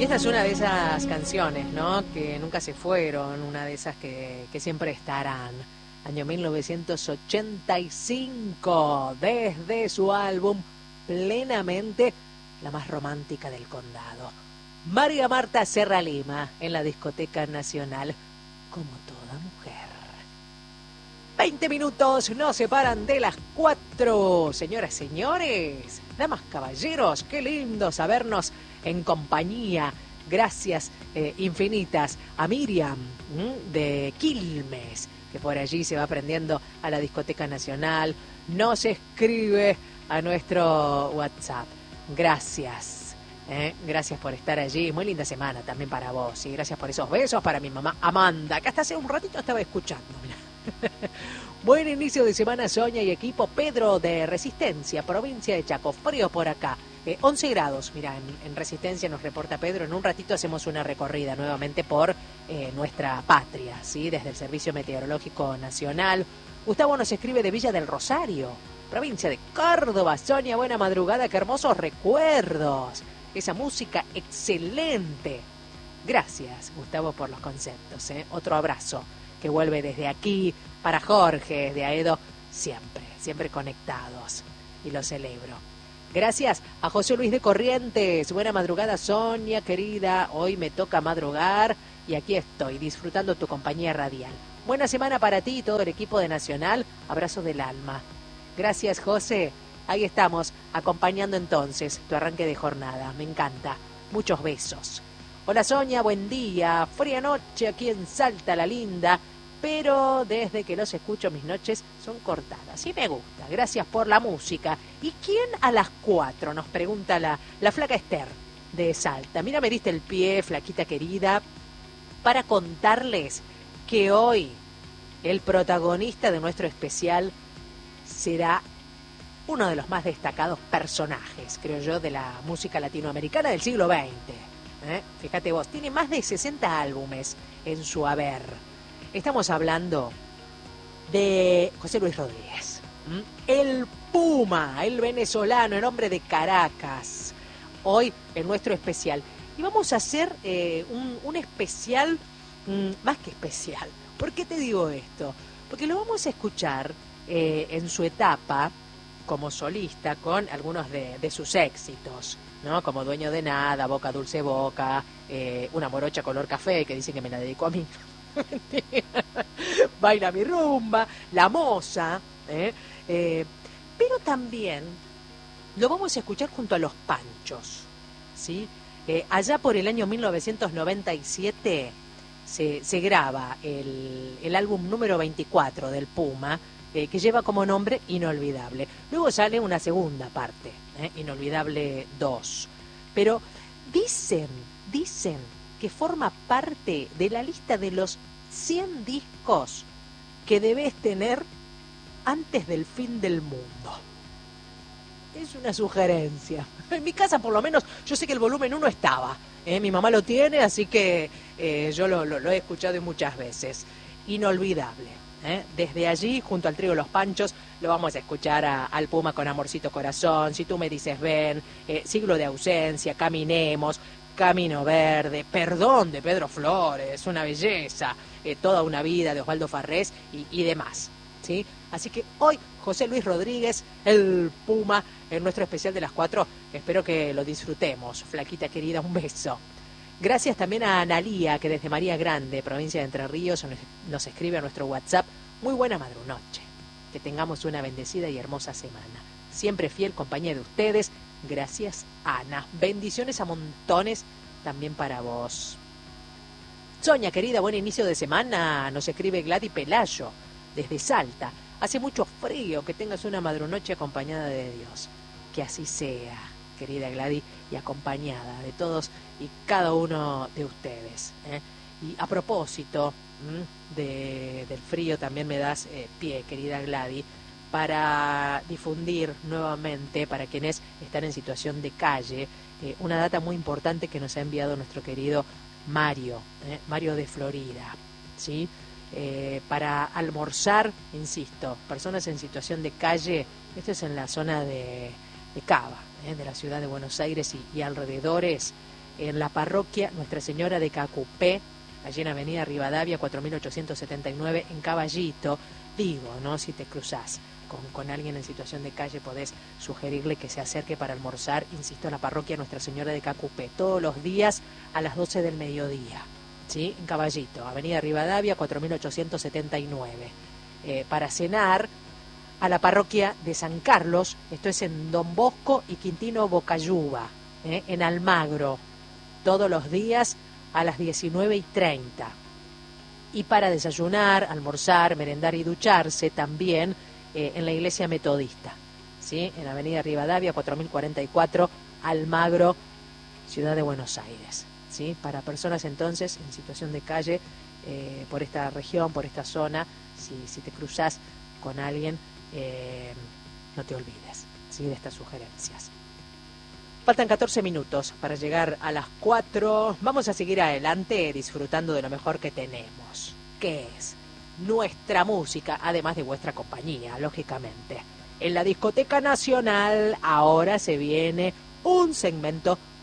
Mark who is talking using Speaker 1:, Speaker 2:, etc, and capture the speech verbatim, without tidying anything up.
Speaker 1: esta es una de esas canciones, ¿no? Que nunca se fueron, una de esas que, que siempre estarán. Año mil novecientos ochenta y cinco, desde su álbum Plenamente, la más romántica del condado. María Marta Serra Lima, en la Discoteca Nacional, como toda mujer. veinte minutos nos separan de las cuatro. Señoras, señores, damas, caballeros, qué lindo sabernos en compañía. Gracias eh, infinitas a Miriam ¿m? de Quilmes, que por allí se va prendiendo a la Discoteca Nacional. Nos escribe a nuestro WhatsApp. Gracias, ¿eh? Gracias por estar allí. Muy linda semana también para vos. Y gracias por esos besos para mi mamá Amanda, que hasta hace un ratito estaba escuchando. Mirá. Buen inicio de semana, Sonia y equipo. Pedro de Resistencia, provincia de Chaco. Frío por acá. Eh, once grados, mira, en, en Resistencia nos reporta Pedro. En un ratito hacemos una recorrida nuevamente por eh, nuestra patria, ¿sí? Desde el Servicio Meteorológico Nacional. Gustavo nos escribe de Villa del Rosario, provincia de Córdoba. Sonia, buena madrugada, qué hermosos recuerdos. Esa música excelente. Gracias, Gustavo, por los conceptos, ¿eh? Otro abrazo que vuelve desde aquí para Jorge, de Aedo, siempre, siempre conectados. Y lo celebro. Gracias a José Luis de Corrientes. Buena madrugada, Sonia, querida. Hoy me toca madrugar y aquí estoy, disfrutando tu compañía radial. Buena semana para ti y todo el equipo de Nacional. Abrazo del alma. Gracias, José. Ahí estamos, acompañando entonces tu arranque de jornada. Me encanta. Muchos besos. Hola, Sonia, buen día. Fría noche aquí en Salta la Linda, pero desde que los escucho mis noches son cortadas. Y me gusta. Gracias por la música. ¿Y quién a las cuatro? Nos pregunta la, la flaca Esther de Salta. Mira, me diste el pie, flaquita querida, para contarles que hoy el protagonista de nuestro especial será uno de los más destacados personajes, creo yo, de la música latinoamericana del siglo veinte. ¿Eh? Fíjate vos, tiene más de sesenta álbumes en su haber. Estamos hablando de José Luis Rodríguez, ¿Mm? el Puma, el venezolano, el hombre de Caracas, hoy en nuestro especial. Y vamos a hacer eh, un, un especial, mmm, más que especial. ¿Por qué te digo esto? Porque lo vamos a escuchar eh, en su etapa como solista con algunos de, de sus éxitos, ¿no? Como Dueño de Nada, Boca Dulce Boca, eh, Una Morocha Color Café, que dicen que me la dedicó a mí. Baila mi rumba, La Moza, ¿eh? Eh, pero también lo vamos a escuchar junto a Los Panchos, ¿sí? Eh, allá por el año mil novecientos noventa y siete se, se graba el, el álbum número veinticuatro del Puma, eh, que lleva como nombre Inolvidable. Luego sale una segunda parte, ¿eh? Inolvidable dos. Pero dicen, dicen que forma parte de la lista de los cien discos que debes tener antes del fin del mundo. Es una sugerencia. En mi casa, por lo menos, yo sé que el volumen uno estaba. ¿eh? Mi mamá lo tiene, así que eh, yo lo, lo, lo he escuchado muchas veces. Inolvidable. ¿eh? Desde allí, junto al trío Los Panchos, lo vamos a escuchar a, al Puma con Amorcito Corazón, Si tú me dices ven, eh, Siglo de ausencia, Caminemos, Camino Verde, Perdón de Pedro Flores, Una belleza, eh, Toda una vida de Osvaldo Farrés y, y demás, ¿sí? Así que hoy José Luis Rodríguez, el Puma, en nuestro especial de las cuatro. Espero que lo disfrutemos, flaquita querida, un beso. Gracias también a Analía, que desde María Grande, provincia de Entre Ríos, nos escribe a nuestro WhatsApp. Muy buena madrunoche. Que tengamos una bendecida y hermosa semana. Siempre fiel compañía de ustedes. Gracias, Ana. Bendiciones a montones también para vos. Sonia, querida, buen inicio de semana. Nos escribe Gladys Pelayo, desde Salta. Hace mucho frío, que tengas una madrunoche acompañada de Dios. Que así sea, querida Gladys, y acompañada de todos y cada uno de ustedes. ¿eh? Y a propósito de, del frío, también me das eh, pie, querida Gladys, para difundir nuevamente, para quienes están en situación de calle, eh, una data muy importante que nos ha enviado nuestro querido Mario, eh, Mario de Florida, ¿sí? Eh, para almorzar, insisto, personas en situación de calle, esto es en la zona de, de Cava, eh, de la ciudad de Buenos Aires y, y alrededores, en la parroquia Nuestra Señora de Cacupé, allí en Avenida Rivadavia cuatro mil ochocientos setenta y nueve, en Caballito. Digo, ¿no? Si te cruzás con, con alguien en situación de calle, podés sugerirle que se acerque para almorzar, insisto, a la parroquia Nuestra Señora de Cacupé, todos los días a las doce del mediodía, ¿sí? En Caballito, Avenida Rivadavia cuatro mil ochocientos setenta y nueve. Eh, para cenar, a la parroquia de San Carlos, esto es en Don Bosco y Quintino Bocayuba, ¿eh? En Almagro, todos los días a las diecinueve y treinta. Y para desayunar, almorzar, merendar y ducharse también eh, en la iglesia metodista, ¿sí? En Avenida Rivadavia cuatro mil cuarenta y cuatro, Almagro, Ciudad de Buenos Aires, ¿sí? Para personas entonces en situación de calle eh, por esta región, por esta zona, si, si te cruzas con alguien, eh, no te olvides, ¿sí? De estas sugerencias. Faltan catorce minutos para llegar a las cuatro. Vamos a seguir adelante disfrutando de lo mejor que tenemos, que es nuestra música, además de vuestra compañía, lógicamente. En la Discoteca Nacional ahora se viene un segmento